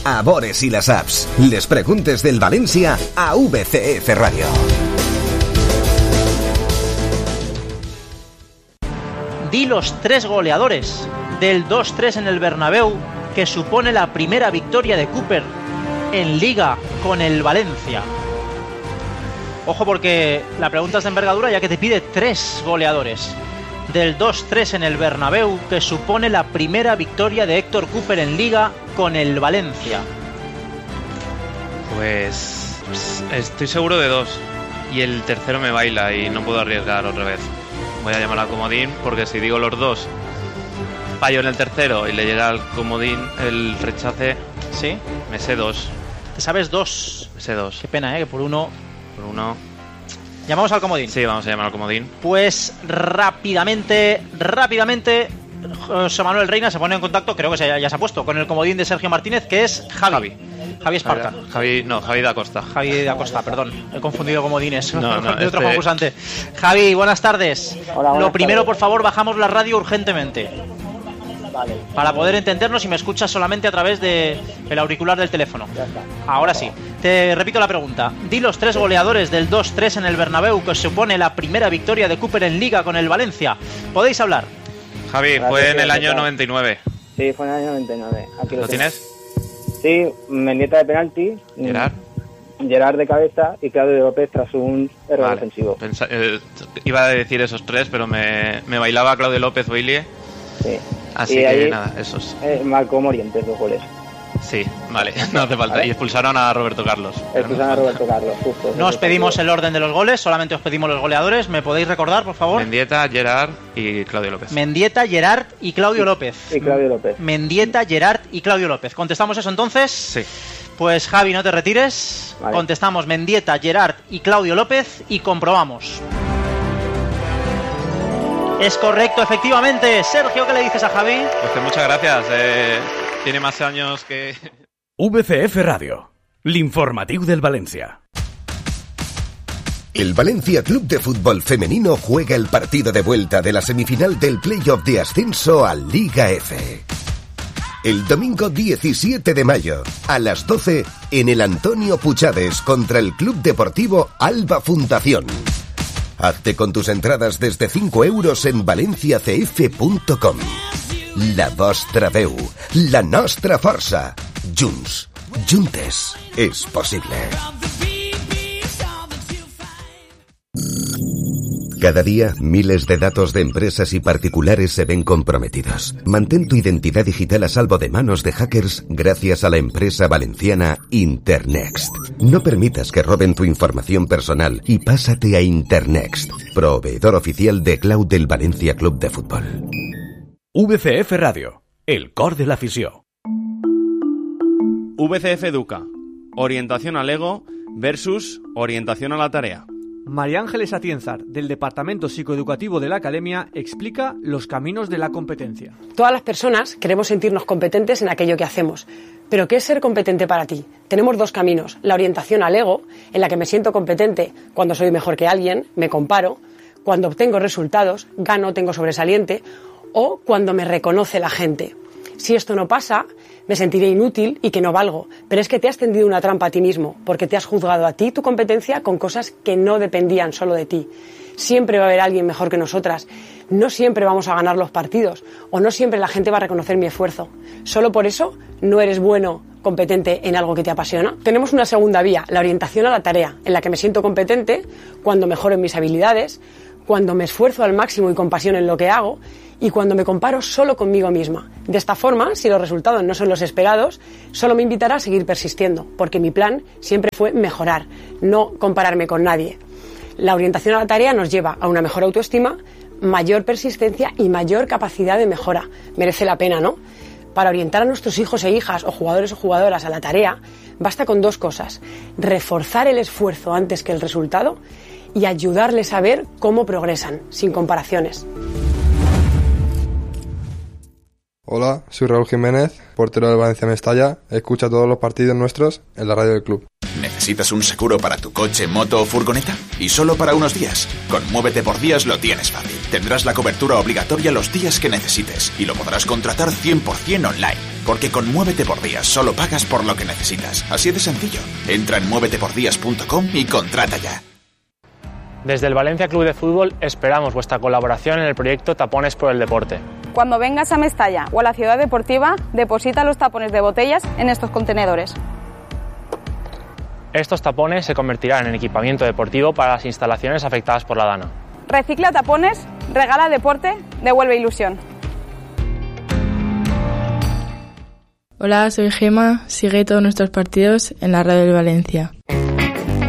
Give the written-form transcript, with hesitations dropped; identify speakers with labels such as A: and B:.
A: a Bores y las apps. Les preguntes del Valencia a VCF Radio.
B: Di los 3 goleadores del 2-3 en el Bernabéu que supone la primera victoria de Cooper en Liga con el Valencia. Ojo, porque la pregunta es de envergadura, ya que te pide 3 goleadores del 2-3 en el Bernabéu que supone la primera victoria de Héctor Cooper en Liga con el Valencia.
C: Pues estoy seguro de 2 y el tercero me baila y no puedo arriesgar otra vez. Voy a llamar al comodín, porque si digo los 2 fallo en el tercero y le llega al comodín el rechace.
B: ¿Sí?
C: Me sé 2.
B: ¿Te sabes 2?
C: Me sé 2.
B: Qué pena, que por uno.
C: ¿Llamamos
B: al comodín?
C: Sí, vamos a llamar al comodín.
B: Pues rápidamente José Manuel Reina se pone en contacto, creo que ya se ha puesto, con el comodín de Sergio Martínez, que es Javi Esparta.
C: Javi da Costa.
B: Javi da Costa, perdón. He confundido comodines.
C: No,
B: de otro concursante. Javi, buenas tardes.
D: Hola,
B: Lo primero,
D: tardes.
B: por favor, bajamos la radio urgentemente.
D: Vale.
B: Para poder entendernos y me escuchas solamente a través del auricular del teléfono.
D: Ya está.
B: Ahora sí. Te repito la pregunta. Di los 3 goleadores del 2-3 en el Bernabéu que supone la primera victoria de Cooper en Liga con el Valencia. ¿Podéis hablar?
C: Javi, fue en el año 99.
D: Sí, fue en el año 99. Aquí
C: ¿Lo tienes?
D: Sí, Mendieta de penalti. Gerard de cabeza y Claudio López tras un error defensivo.
C: Iba a decir esos 3, pero me bailaba Claudio López o Ilie.
D: Sí.
C: Así
D: y
C: que
D: ahí,
C: nada, esos.
D: Marcó Morientes 2 goles.
C: Sí, vale, no hace falta. ¿Vale? Y expulsaron a Roberto Carlos.
D: Expulsaron a Roberto Carlos, justo.
B: No os pedimos el orden de los goles, solamente os pedimos los goleadores. ¿Me podéis recordar, por favor?
C: Mendieta, Gerard y Claudio López.
B: Mendieta, Gerard y Claudio López.
D: Y Claudio López.
B: Mendieta, Gerard y Claudio López. ¿Contestamos eso entonces?
C: Sí.
B: Pues Javi, no te retires. Vale. Contestamos Mendieta, Gerard y Claudio López y comprobamos. Es correcto, efectivamente. Sergio, ¿qué le dices a Javi?
C: Pues que muchas gracias. Tiene más años que...
E: VCF Radio, l'informatiu del Valencia.
A: El Valencia Club de Fútbol Femenino juega el partido de vuelta de la semifinal del playoff de ascenso a Liga F. El domingo 17 de mayo, a las 12, en el Antonio Puchades contra el Club Deportivo Alba Fundación. Hazte con tus entradas desde 5 euros en valenciacf.com. La vostra veu, la nostra força. Junts, juntes, és possible. Cada día, miles de datos de empresas y particulares se ven comprometidos. Mantén tu identidad digital a salvo de manos de hackers gracias a la empresa valenciana Internext. No permitas que roben tu información personal y pásate a Internext, proveedor oficial de cloud del Valencia Club de Fútbol.
E: VCF Radio, el cor de l'afició.
F: VCF Educa, orientación al ego versus orientación a la tarea.
G: María Ángeles Atienzar, del Departamento Psicoeducativo de la Academia, explica los caminos de la competencia.
H: Todas las personas queremos sentirnos competentes en aquello que hacemos. ¿Pero qué es ser competente para ti? Tenemos 2 caminos. La orientación al ego, en la que me siento competente cuando soy mejor que alguien, me comparo, cuando obtengo resultados, gano, tengo sobresaliente, o cuando me reconoce la gente. Si esto no pasa, me sentiré inútil y que no valgo. Pero es que te has tendido una trampa a ti mismo, porque te has juzgado a ti tu competencia con cosas que no dependían solo de ti. Siempre va a haber alguien mejor que nosotras. No siempre vamos a ganar los partidos, o no siempre la gente va a reconocer mi esfuerzo. Solo por eso no eres bueno, competente en algo que te apasiona. Tenemos una segunda vía, la orientación a la tarea, en la que me siento competente cuando mejoro en mis habilidades, cuando me esfuerzo al máximo y con pasión en lo que hago, y cuando me comparo solo conmigo misma. De esta forma, si los resultados no son los esperados, solo me invitará a seguir persistiendo, porque mi plan siempre fue mejorar, no compararme con nadie. La orientación a la tarea nos lleva a una mejor autoestima, mayor persistencia y mayor capacidad de mejora. Merece la pena, ¿no? Para orientar a nuestros hijos e hijas o jugadores o jugadoras a la tarea, basta con 2 cosas: reforzar el esfuerzo antes que el resultado y ayudarles a ver cómo progresan, sin comparaciones.
I: Hola, soy Raúl Jiménez, portero del Valencia Mestalla. Escucha todos los partidos nuestros en la radio del club.
J: ¿Necesitas un seguro para tu coche, moto o furgoneta? Y solo para unos días. Con Muévete por Días lo tienes fácil. Tendrás la cobertura obligatoria los días que necesites y lo podrás contratar 100% online. Porque con Muévete por Días solo pagas por lo que necesitas. Así de sencillo. Entra en muévetepordías.com y contrata ya.
K: Desde el Valencia Club de Fútbol esperamos vuestra colaboración en el proyecto Tapones por el Deporte.
L: Cuando vengas a Mestalla o a la ciudad deportiva, deposita los tapones de botellas en estos contenedores.
K: Estos tapones se convertirán en equipamiento deportivo para las instalaciones afectadas por la Dana.
L: Recicla tapones, regala deporte, devuelve ilusión.
M: Hola, soy Gema. Sigue todos nuestros partidos en la Radio del Valencia.